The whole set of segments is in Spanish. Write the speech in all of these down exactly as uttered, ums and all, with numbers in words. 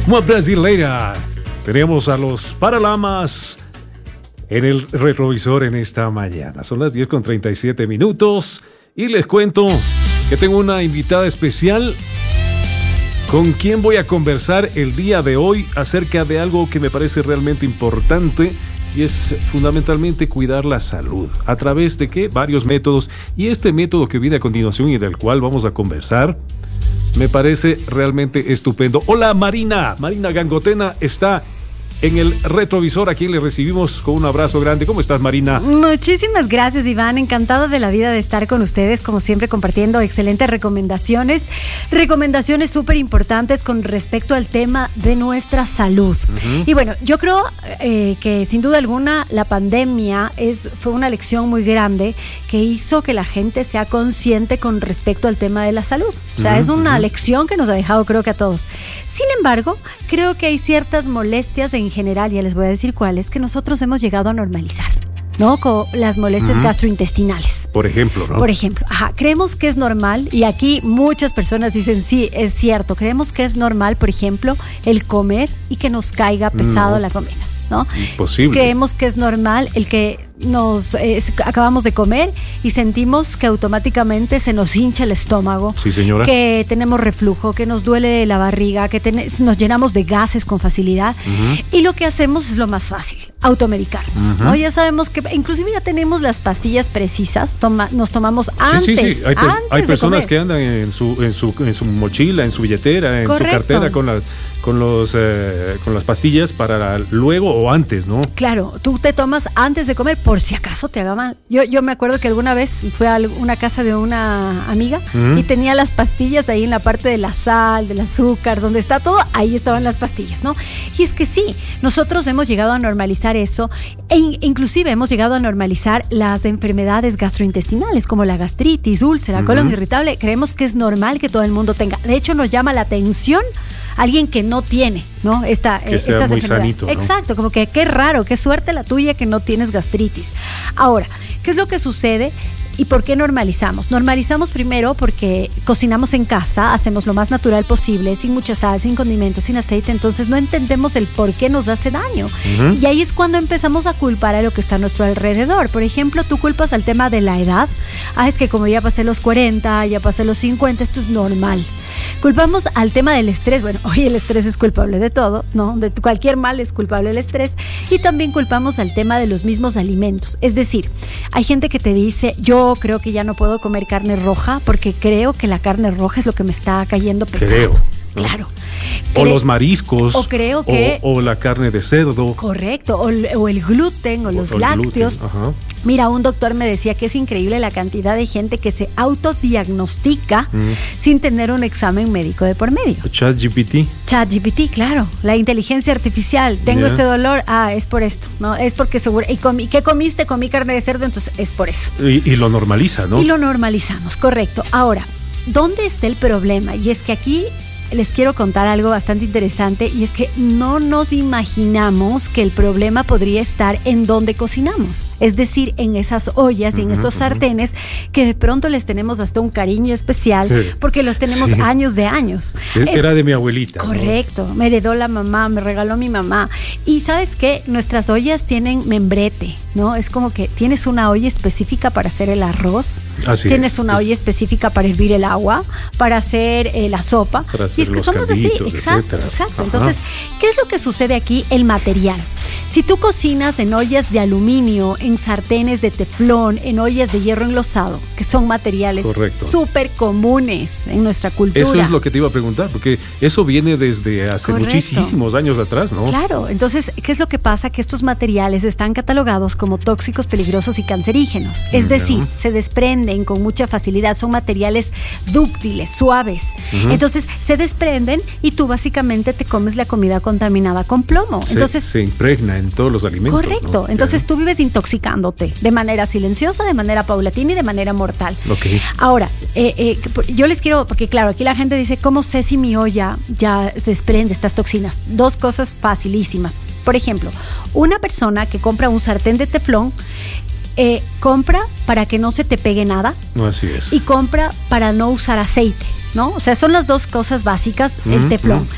Uma brasileira. Tenemos a los Paralamas en el retrovisor en esta mañana. Son las diez con treinta y siete minutos y les cuento que tengo una invitada especial con quien voy a conversar el día de hoy acerca de algo que me parece realmente importante y es fundamentalmente cuidar la salud. ¿A través de qué? Varios métodos. Y este método que viene a continuación y del cual vamos a conversar me parece realmente estupendo. Hola Marina, Marina Gangotena está en el retrovisor, a quien le recibimos con un abrazo grande. ¿Cómo estás, Marina? Muchísimas gracias, Iván. Encantada de la vida de estar con ustedes, como siempre, compartiendo excelentes recomendaciones. Recomendaciones súper importantes con respecto al tema de nuestra salud. Uh-huh. Y bueno, yo creo eh, que sin duda alguna la pandemia es, fue una lección muy grande que hizo que la gente sea consciente con respecto al tema de la salud. O sea, uh-huh. es una uh-huh. lección que nos ha dejado, creo que a todos. Sin embargo, creo que hay ciertas molestias en general, ya les voy a decir cuáles, que nosotros hemos llegado a normalizar, ¿no? Con las molestias uh-huh. gastrointestinales. Por ejemplo, ¿no? Por ejemplo, ajá, creemos que es normal, y aquí muchas personas dicen, sí, es cierto, creemos que es normal, por ejemplo, el comer y que nos caiga pesado no. la comida, ¿no? Imposible. Creemos que es normal el que nos eh, acabamos de comer y sentimos que automáticamente se nos hincha el estómago. Sí, señora. Que tenemos reflujo, que nos duele la barriga, que ten- nos llenamos de gases con facilidad. Uh-huh. Y lo que hacemos es lo más fácil, automedicarnos, uh-huh. ¿no? Ya sabemos que inclusive ya tenemos las pastillas precisas, toma, nos tomamos antes. Sí, sí, sí. Hay, pe- antes hay personas de que andan en su, en su, en su mochila, en su billetera, en Correcto. su cartera con las con los eh, con las pastillas para luego o antes, ¿no? Claro, tú te tomas antes de comer por si acaso te haga mal. Yo, yo me acuerdo que alguna vez fui a una casa de una amiga uh-huh. y tenía las pastillas ahí en la parte de la sal, del azúcar, donde está todo, ahí estaban las pastillas, ¿no? Y es que sí, nosotros hemos llegado a normalizar eso e inclusive hemos llegado a normalizar las enfermedades gastrointestinales como la gastritis, úlcera, uh-huh. colon irritable. Creemos que es normal que todo el mundo tenga. De hecho, nos llama la atención alguien que no tiene, ¿no? Esta, que eh, sea estas muy enfermedades. sanito, ¿no? Exacto, como que qué raro, qué suerte la tuya que no tienes gastritis. Ahora, ¿qué es lo que sucede? ¿Y por qué normalizamos? Normalizamos primero porque cocinamos en casa, hacemos lo más natural posible, sin mucha sal, sin condimentos, sin aceite, entonces no entendemos el por qué nos hace daño. Uh-huh. Y ahí es cuando empezamos a culpar a lo que está a nuestro alrededor. Por ejemplo, tú culpas al tema de la edad. Ah, es que como ya pasé los cuarenta, ya pasé los cincuenta, esto es normal. Culpamos al tema del estrés. Bueno, hoy el estrés es culpable de todo, ¿no? De cualquier mal es culpable el estrés. Y también culpamos al tema de los mismos alimentos. Es decir, hay gente que te dice, yo creo que ya no puedo comer carne roja porque creo que la carne roja es lo que me está cayendo pesado. Creo. ¿No? Claro. O Cre- los mariscos. O creo que. O, o la carne de cerdo. Correcto. O, o el gluten o los o lácteos. Ajá. Mira, un doctor me decía que es increíble la cantidad de gente que se autodiagnostica mm. sin tener un examen médico de por medio. ChatGPT. ChatGPT, claro. La inteligencia artificial. Tengo yeah. este dolor. Ah, es por esto. No, es porque seguro. ¿Y comí, qué comiste? Comí carne de cerdo, entonces es por eso. Y, y lo normaliza, ¿no? Y lo normalizamos, correcto. Ahora, ¿dónde está el problema? Y es que aquí les quiero contar algo bastante interesante y es que no nos imaginamos que el problema podría estar en donde cocinamos, es decir, en esas ollas y en uh-huh, esos sartenes uh-huh. que de pronto les tenemos hasta un cariño especial sí. porque los tenemos sí. años de años. Era es, de mi abuelita. Correcto, ¿no? Me heredó la mamá, me regaló mi mamá. Y ¿sabes qué? Nuestras ollas tienen membrete, ¿no? Es como que tienes una olla específica para hacer el arroz, así tienes es. una olla específica para hervir el agua, para hacer eh, la sopa. Para y es que somos así, exacto, etcétera. exacto. Entonces, ¿qué es lo que sucede aquí? El material. Si tú cocinas en ollas de aluminio, en sartenes de teflón, en ollas de hierro enlosado, que son materiales súper comunes en nuestra cultura. Eso es lo que te iba a preguntar, porque eso viene desde hace Correcto. muchísimos años atrás, ¿no? Claro, entonces, ¿qué es lo que pasa? Que estos materiales están catalogados como tóxicos, peligrosos y cancerígenos. Es no. decir, se desprenden con mucha facilidad, son materiales dúctiles, suaves. Uh-huh. Entonces, se desprenden y tú básicamente te comes la comida contaminada con plomo. Se, entonces se impregna en todos los alimentos. Correcto. ¿No? Entonces yeah. tú vives intoxicándote de manera silenciosa, de manera paulatina y de manera mortal. Okay. Ahora, eh, eh, yo les quiero, porque claro, aquí la gente dice, ¿cómo sé si mi olla ya desprende estas toxinas? Dos cosas facilísimas. Por ejemplo, una persona que compra un sartén de teflón, eh, compra para que no se te pegue nada. Así es. Y compra para no usar aceite, ¿no? O sea, son las dos cosas básicas, el mm, teflón. Mm.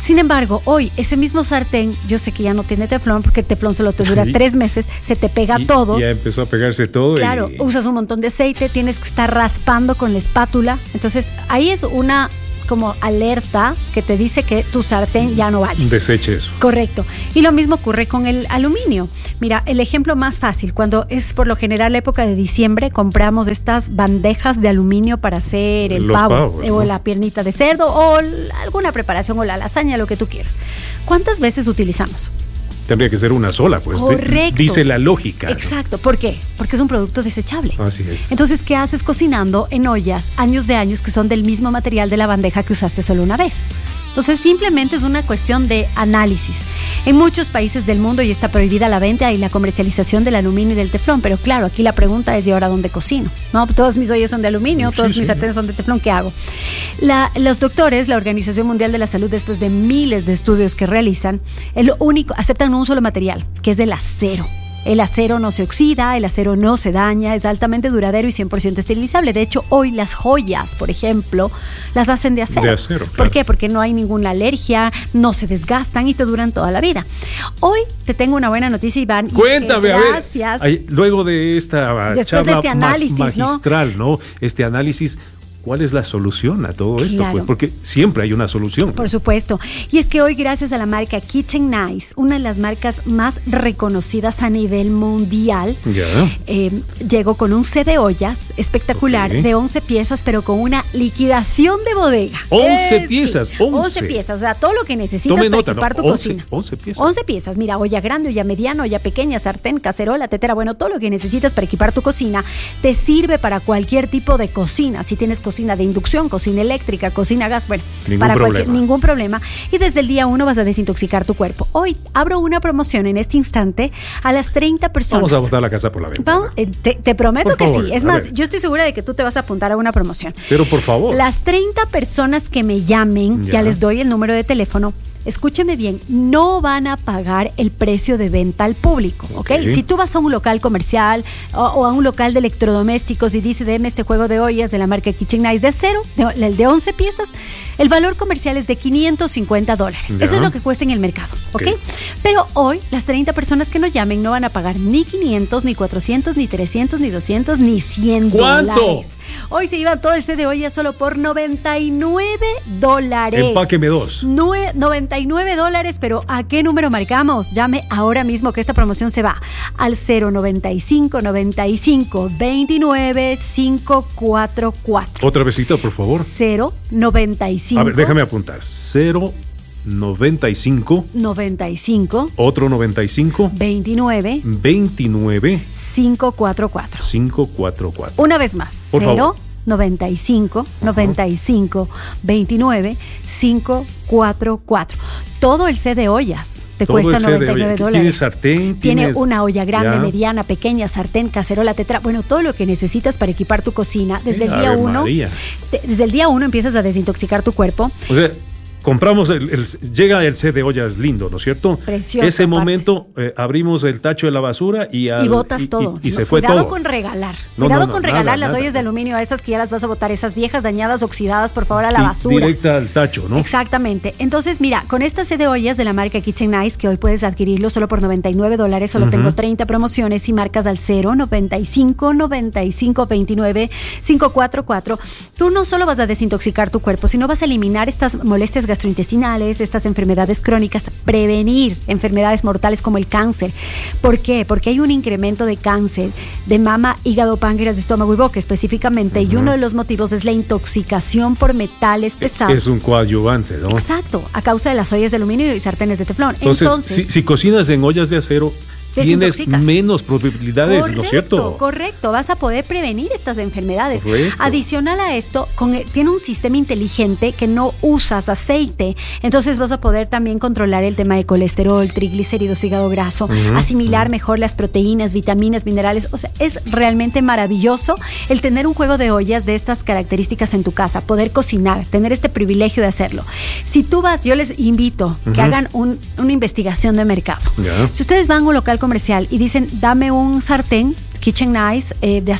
Sin embargo, hoy ese mismo sartén, yo sé que ya no tiene teflón porque el teflón solo te dura tres meses, se te pega y, todo. Ya empezó a pegarse todo. Claro, y... usas un montón de aceite, tienes que estar raspando con la espátula. Entonces, ahí es una como alerta que te dice que tu sartén ya no vale. Deseche eso. Correcto. Y lo mismo ocurre con el aluminio. Mira, el ejemplo más fácil, cuando es por lo general la época de diciembre, compramos estas bandejas de aluminio para hacer el Los pavo, pavos, o ¿no? la piernita de cerdo o alguna preparación o la lasaña, lo que tú quieras. ¿Cuántas veces utilizamos? Tendría que ser una sola, pues. Correcto. Dice la lógica. Exacto. ¿Por qué? Porque es un producto desechable. Así es. Entonces, ¿qué haces cocinando en ollas años de años que son del mismo material de la bandeja que usaste solo una vez? Entonces, simplemente es una cuestión de análisis. En muchos países del mundo ya está prohibida la venta y la comercialización del aluminio y del teflón, pero claro, aquí la pregunta es: ¿y ahora dónde cocino? ¿No? Todas mis ollas son de aluminio, Sí, todos sí. mis sartenes son de teflón, ¿qué hago? La, los doctores, la Organización Mundial de la Salud, después de miles de estudios que realizan, el único, aceptan un solo material, que es del acero. El acero no se oxida, el acero no se daña, es altamente duradero y cien por ciento esterilizable. De hecho, hoy las joyas, por ejemplo, las hacen de acero. De acero, ¿Por claro. qué? Porque no hay ninguna alergia, no se desgastan y te duran toda la vida. Hoy te tengo una buena noticia, Iván. Cuéntame, a Gracias. ver. Ay, luego de esta Después charla de este análisis, ma- magistral, ¿no? Este análisis, ¿cuál es la solución a todo esto? Claro. Pues porque siempre hay una solución. Por supuesto. Y es que hoy, gracias a la marca Kitchen Nice, una de las marcas más reconocidas a nivel mundial, Ya. eh, llegó con un set de ollas espectacular, Ok. de once piezas, pero con una liquidación de bodega. once Eh, sí. piezas, once. once piezas, o sea, todo lo que necesitas Tome para nota, equipar ¿no? tu once, cocina. once piezas. once piezas, mira, olla grande, olla mediana, olla pequeña, sartén, cacerola, tetera, bueno, todo lo que necesitas para equipar tu cocina te sirve para cualquier tipo de cocina. Si tienes cocina de inducción, cocina eléctrica, cocina a gas, bueno, Ningún para problema. cualquier, ningún problema. Y desde el día uno vas a desintoxicar tu cuerpo. Hoy abro una promoción en este instante a las treinta personas. Vamos a botar la casa por la ventana. Vamos, eh, te, te prometo Por que favor, sí. Es a más, ver. yo estoy segura de que tú te vas a apuntar a una promoción. Pero por favor. Las treinta personas que me llamen, ya. Ya. les doy el número de teléfono. Escúcheme bien, no van a pagar el precio de venta al público, ¿ok? Ok. Si tú vas a un local comercial o, o a un local de electrodomésticos y dice, deme este juego de ollas de la marca Kitchen Nice de cero, de, el de once piezas, el valor comercial es de quinientos cincuenta dólares. Ya. Eso es lo que cuesta en el mercado, ¿ok? Ok. Pero hoy, las treinta personas que nos llamen no van a pagar ni quinientos, ni cuatrocientos, ni trescientos, ni doscientos, ni cien ¿Cuánto? dólares. Hoy se iba todo el set de ollas solo por noventa y nueve dólares. Empáqueme dos. Nue- noventa y nueve dólares, pero ¿a qué número marcamos? Llame ahora mismo que esta promoción se va al cero noventa y cinco, noventa y cinco, veintinueve, quinientos cuarenta y cuatro. Otra besita, por favor. cero noventa y cinco. A ver, déjame apuntar. cero noventa y cinco. noventa y cinco, Otro noventa y cinco. veintinueve, veintinueve. quinientos cuarenta y cuatro. quinientos cuarenta y cuatro. Una vez más, Por cero favor. noventa y cinco, noventa y cinco, veintinueve, quinientos cuarenta y cuatro. Todo el set de ollas te Todo cuesta el set de noventa y nueve olla. dólares. Tiene sartén, Tiene tienes- una olla grande, Ya. mediana, pequeña, sartén, cacerola, tetra. Bueno, todo lo que necesitas para equipar tu cocina. Desde el Ave día uno, María. te- desde el día uno empiezas a desintoxicar tu cuerpo. O sea, compramos, el, el- llega el set de ollas lindo, ¿no es cierto? Precioso, Ese aparte. momento eh, abrimos el tacho de la basura y, al- Y botas y- todo. Y, y se No, fue cuidado todo. con regalar. No, Cuidado no, no, con nada, regalar las nada. ollas de aluminio, esas que ya las vas a botar, esas viejas, dañadas, oxidadas, por favor, a la Di- basura. Directa al tacho, ¿no? Exactamente. Entonces, mira, con esta set de ollas de la marca Kitchen Nice, que hoy puedes adquirirlo solo por noventa y nueve dólares, solo Ujú. tengo treinta promociones y marcas al cero noventa y cinco, noventa y cinco, veintinueve, quinientos cuarenta y cuatro. Tú no solo vas a desintoxicar tu cuerpo, sino vas a eliminar estas molestias gastrointestinales, estas enfermedades crónicas, prevenir enfermedades mortales como el cáncer. ¿Por qué? Porque hay un incremento de cáncer de mama, hígado, páncreas, de estómago y boca específicamente, y uno de los motivos es la intoxicación por metales pesados. Es un coadyuvante, ¿no? Exacto, a causa de las ollas de aluminio y sartenes de teflón. Entonces, Entonces, si, si cocinas en ollas de acero, tienes desintoxicas. menos probabilidades, correcto, ¿no es cierto? Correcto, vas a poder prevenir estas enfermedades. Correcto. Adicional a esto, con, tiene un sistema inteligente que no usas aceite, entonces vas a poder también controlar el tema de colesterol, triglicéridos, hígado graso, Ujú, asimilar mejor las proteínas, vitaminas, minerales. O sea, es realmente maravilloso el tener un juego de ollas de estas características en tu casa, poder cocinar, tener este privilegio de hacerlo. Si tú vas, yo les invito que Ujú. hagan un- una investigación de mercado. Ya. Si ustedes van a un local comercial y dicen, dame un sartén Kitchen Nice eh, de acero,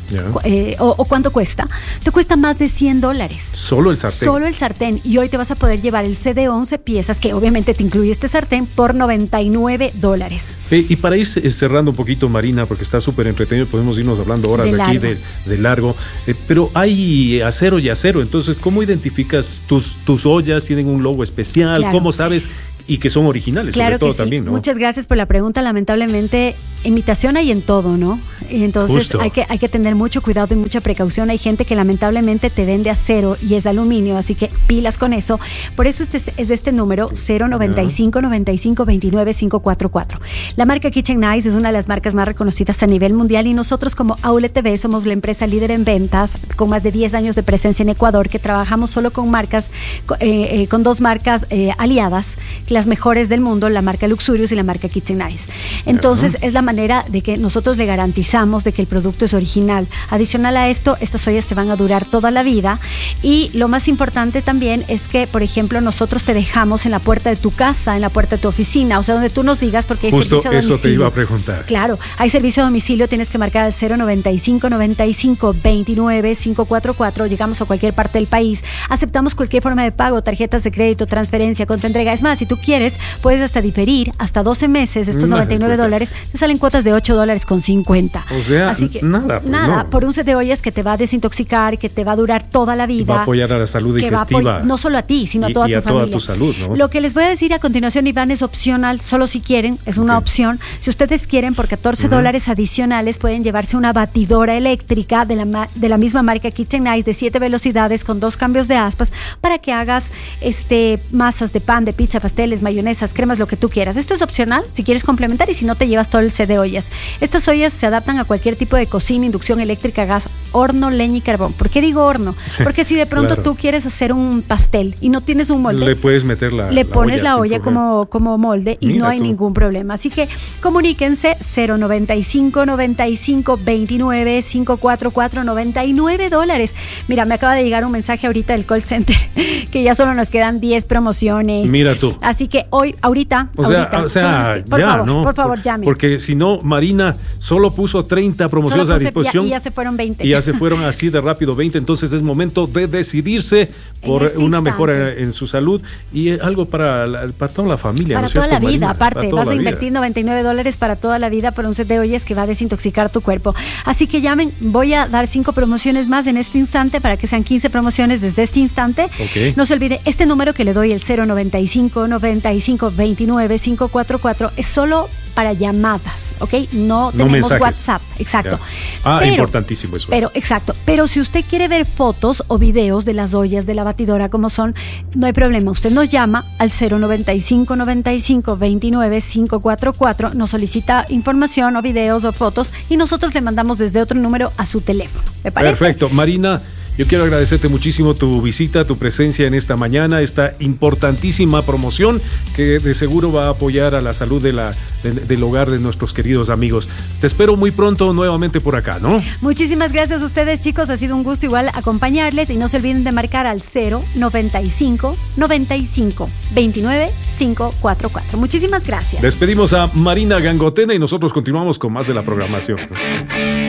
eh, o, o cuánto cuesta, te cuesta más de cien dólares. Solo el sartén. Solo el sartén. Y hoy te vas a poder llevar el set de once piezas, que obviamente te incluye este sartén, por noventa y nueve dólares. Eh, y para ir cerrando un poquito, Marina, porque está súper entretenido, podemos irnos hablando horas de, de aquí de, de largo, eh, pero hay acero y acero, entonces, ¿cómo identificas tus, tus ollas? ¿Tienen un logo especial? Claro. ¿Cómo sabes? Y que son originales, claro sobre todo sí. también, ¿no? Muchas gracias por la pregunta. Lamentablemente, imitación hay en todo, ¿no? Y entonces hay que, hay que tener mucho cuidado y mucha precaución. Hay gente que lamentablemente te vende acero y es aluminio, así que pilas con eso. Por eso este es este número cero noventa y cinco, noventa y cinco, veintinueve, quinientos cuarenta y cuatro. La marca Kitchen Nice es una de las marcas más reconocidas a nivel mundial y nosotros como Outlet T V somos la empresa líder en ventas con más de diez años de presencia en Ecuador, que trabajamos solo con marcas, eh, eh, con dos marcas eh, aliadas, las mejores del mundo, la marca Luxurious y la marca Kitchen Nice. Entonces, uh-huh. es la manera de que nosotros le garantizamos de que el producto es original. Adicional a esto, estas ollas te van a durar toda la vida y lo más importante también es que, por ejemplo, nosotros te dejamos en la puerta de tu casa, en la puerta de tu oficina, o sea, donde tú nos digas, porque hay justo servicio a domicilio. Eso te iba a preguntar. Claro, hay servicio a domicilio, tienes que marcar al cero noventa y cinco, noventa y cinco, veintinueve, quinientos cuarenta y cuatro, llegamos a cualquier parte del país, aceptamos cualquier forma de pago, tarjetas de crédito, transferencia, contra entrega. Es más, si tú quieres, puedes hasta diferir hasta doce meses estos no, noventa y nueve dólares, te salen cuotas de ocho dólares con cincuenta. O sea, así que, nada. Pues nada, no. por un set de ollas que te va a desintoxicar, que te va a durar toda la vida. Y va a apoyar a la salud digestiva. No solo a ti, sino a toda y, tu y a familia. toda tu salud, ¿no? Lo que les voy a decir a continuación, Iván, es opcional, solo si quieren, es una okay. opción. Si ustedes quieren, por catorce dólares uh-huh. adicionales, pueden llevarse una batidora eléctrica de la, de la misma marca Kitchen Nice de siete velocidades con dos cambios de aspas para que hagas este, masas de pan, de pizza, pasteles, mayonesas, cremas, lo que tú quieras. Esto es opcional, si quieres complementar y si no te llevas todo el set de ollas. Estas ollas se adaptan a cualquier tipo de cocina, inducción eléctrica, gas, horno, leña y carbón. ¿Por qué digo horno? Porque si de pronto claro. tú quieres hacer un pastel y no tienes un molde, le puedes meter la le la pones olla la olla como, como molde y Mira no hay tú. ningún problema. Así que comuníquense cero noventa y cinco, noventa y cinco, veintinueve, quinientos cuarenta y cuatro, noventa y nueve dólares. Mira, me acaba de llegar un mensaje ahorita del call center que ya solo nos quedan diez promociones. Mira tú. Así que hoy, ahorita, o sea, ahorita, o sea que, por ya, favor, ¿no? por favor, Por, llame. Porque si no, Marina solo puso treinta promociones Solo puse, a disposición. Ya, y ya se fueron veinte. Y ya se fueron así de rápido veinte. Entonces es momento de decidirse por este una instante. mejora en su salud y algo para, la, para toda la familia. Para ¿no toda cierto, la vida, Marina? aparte, vas a invertir vida. noventa y nueve dólares para toda la vida por un set de ollas que va a desintoxicar tu cuerpo. Así que llamen, voy a dar cinco promociones más en este instante para que sean quince promociones desde este instante. Okay. No se olvide, este número que le doy, el cero noventa y cinco, noventa y cinco, veintinueve, quinientos cuarenta y cuatro, es solo para llamadas, ¿ok? No tenemos no mensajes. WhatsApp, exacto. Ya. Ah, pero, importantísimo eso. Pero, exacto, pero si usted quiere ver fotos o videos de las ollas, de la batidora, como son, no hay problema. Usted nos llama al cero noventa y cinco, noventa y cinco, veintinueve, quinientos cuarenta y cuatro, nos solicita información o videos o fotos y nosotros le mandamos desde otro número a su teléfono. ¿Me parece? Perfecto. Marina, yo quiero agradecerte muchísimo tu visita, tu presencia en esta mañana, esta importantísima promoción que de seguro va a apoyar a la salud de la, de, del hogar de nuestros queridos amigos. Te espero muy pronto nuevamente por acá, ¿no? Muchísimas gracias a ustedes, chicos. Ha sido un gusto igual acompañarles y no se olviden de marcar al cero noventa y cinco, noventa y cinco, veintinueve, quinientos cuarenta y cuatro. Muchísimas gracias. Despedimos a Marina Gangotena y nosotros continuamos con más de la programación.